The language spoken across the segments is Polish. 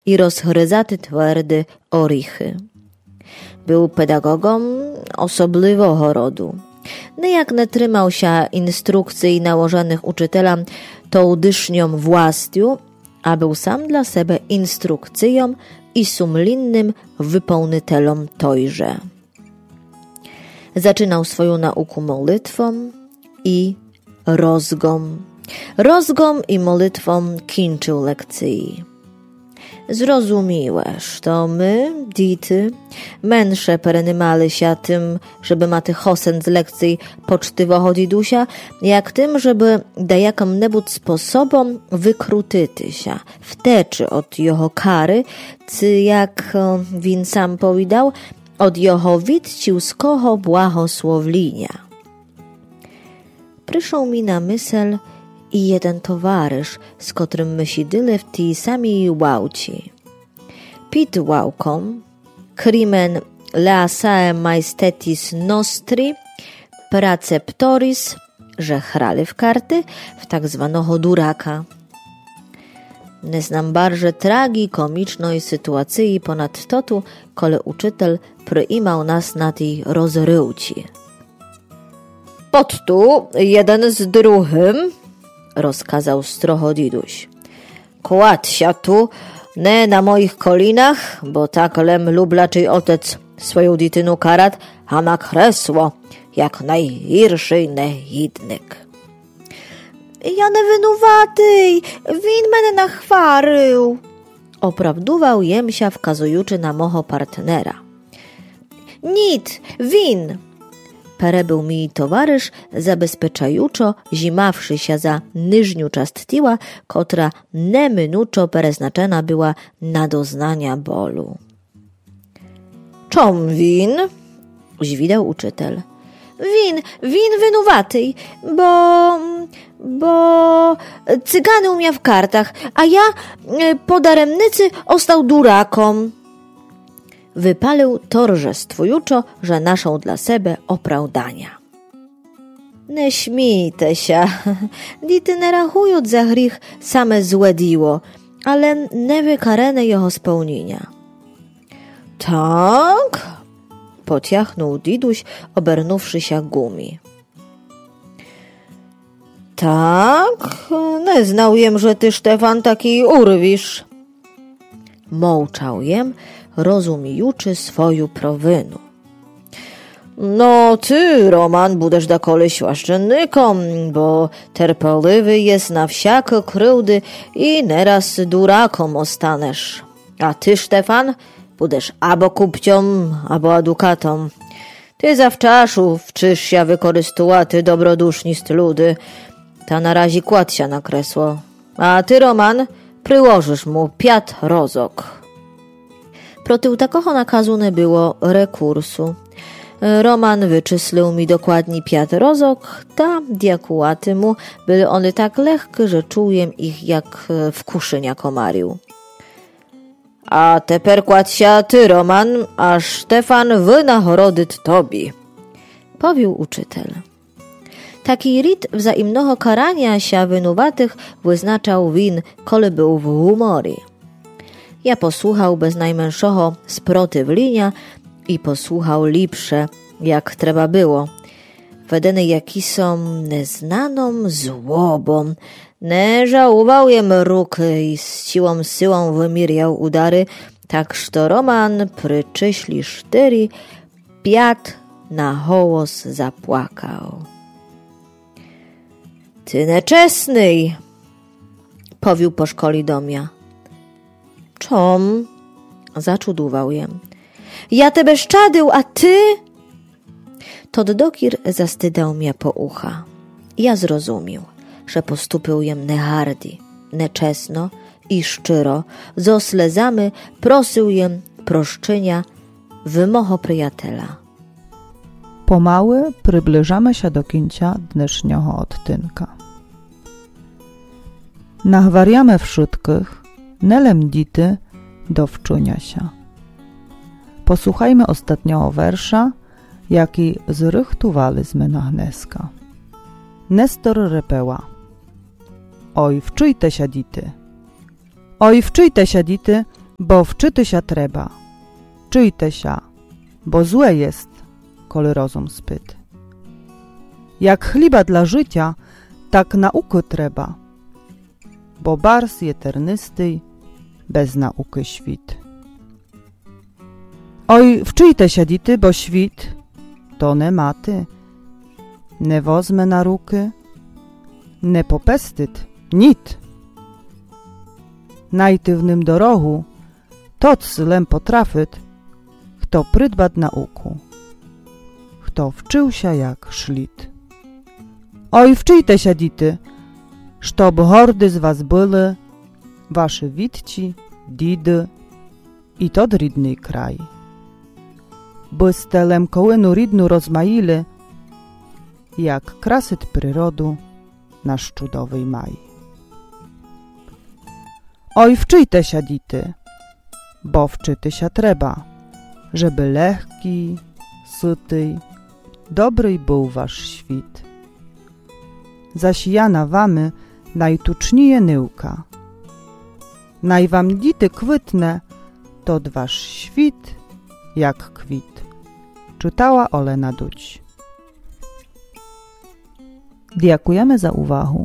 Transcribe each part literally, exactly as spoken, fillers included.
i rozhryzaty twardy orichy. Był pedagogom osobliwego rodu. No jak nie trzymał się instrukcji nałożonych uczytela tą dysznią włastiu, a był sam dla siebie instrukcją i sumlinnym wypełnitelom tojże. Zaczynał swoją naukę modlitwą i rozgą. Rozgą i modlitwą kończył lekcji. Zrozumiłeś, to my, dzieci, męsze perynymali się tym, żeby maty hosen z lekcji pocztywego dzidusia, jak tym, żeby dajakom-nebud sposobom wykrutyty się, wteczy od jeho kary, czy jak win sam powiedział, od jeho widciuskoho błahosłowlinia. Przyszł mi na myśl i jeden towarzysz, z którym my siedli w tej samej łauci. Pit łauką, crimen leasae majestetis nostri, praceptoris, że hrali w karty, w tak zwanego duraka. Nie znam barże tragi komicznej sytuacji ponad totu, kole uczytel przyjmał nas na tej rozryłci. Pod tu, jeden z drugim, rozkazał stroho diduś. Kładź się tu, nie na moich kolinach, bo tak lem lublaczej otec swoją ditynu karat, a ma kresło, jak najgirszy nehidnyk. Ja nie winuwaty, win mnie nachwarył, oprawdował jemsia wkazujuczy na moho partnera. Nit, win, perebył mi towarzysz, zabezpieczajuczo zimawszy się za nyżniu czast tiła, kotra neminuczo pereznaczena była na doznania bolu. Czom win? Uźwidał uczytel. Win, win winuwaty, bo, bo cygany umia w kartach, a ja po daremnicy ostał durakom. Wypalił torżestwujuczo, że naszą dla siebie opravdania. Nie śmijte się, dity nie rachują za grzech same złe diło, ale nie wykarane jego spełnienia. Tak? Pociachnął diduś, obernówszy się gumi. Tak? Nie znał jem, że ty, Stefan, taki urwisz. Mołczał jem, rozumijuczy swoją prowynu. No ty, Roman, budesz da kolej świaszczennykom, bo terpeliwy jest na wsiake krywdy i nieraz durakom ostanesz. A ty, Stefan, budesz abo kupciom, abo adukatom. Ty zawczaszu wczysz się wykorzystułaty dobrodusznist ludy, ta na razie kładź się na kresło. A ty, Roman, przyłożysz mu piat rozok. Protył takoho nakazu nie było rekursu. Roman wyczyslił mi dokładnie piat rozok, ta diakułaty mu były one tak lekkie, że czułem ich jak w kuszynia komarił. A teper kładź się ty, Roman, a Stefan wynagrodyt tobie, powił uczytel. Taki rit wzajemnego karania się winuwatych wyznaczał win, kole był w humory. Ja posłuchał bez najmniejszego sprotywlenia i posłuchał lipsze, jak trzeba było. Wedeny jaki są neznaną złobą, nie żałował jem ruky i z siłą syłą wymiriał udary, tak że Roman pryczyśli sztyri, piat na hołos zapłakał. Ty neczesny, powił po szkoli do mnie. Czom? Zaczudował jem. Ja tebe szczadył, a ty? Tod dokir zastydał mnie po ucha. Ja zrozumiał, że postupył jem nehardi, neczesno i szczyro, zo slezamy prosył jem proszczenia wymoho przyjatela. Pomały przybliżamy się do końca dnešního odtynka. Nahwariamy wszystkich, nelem dity do wczunia się. Posłuchajmy ostatniego wersza, jaki zrychtowaliśmy na Gneska. Nestor repeła. Oj, wczujte się dity. Oj, wczujte się dity, bo wczyty się treba, czyjte się, bo złe jest, koli rozum spyt. Jak chliba dla życia, tak nauky treba, bo bars je ternysty, bez nauky świt. Oj, wczyjte się dity, bo świt to ne maty, ne wozme na ruky, ne popestyt, nit. Najtywnym dorogu, toc lem potrafyt, kto prydbad nauku, kto wczył się jak szlit. Oj, wczyjte się dity, sztob hordy z was były, wasze witci, didy i to dridny kraj. Byste lem kołynu ridnu rozmaili, jak krasyt przyrodu nasz czudowy maj. Oj, wczyjte się dity, bo wczyty się treba, żeby lehki, syty, dobry był wasz świt. Zasijana wamy najtucznije nyłka. Naj wam dity kwytne, to wasz świt jak kwit. Czytała Olena Duć. Dziękujemy za uwagę.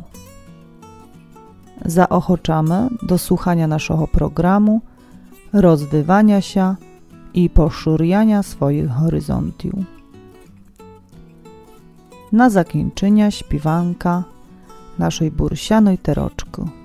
Zaochoczamy do słuchania naszego programu, rozwywania się i poszerzania swoich horyzontów. Na zakończenie śpiewanka naszej bursianej teroczki.